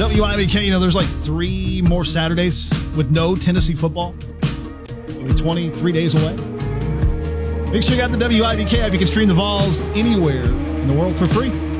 WIBK, there's like 3 more Saturdays with no Tennessee football. It'll be 23 days away. Make sure you got the WIBK app. You can stream the Vols anywhere in the world for free.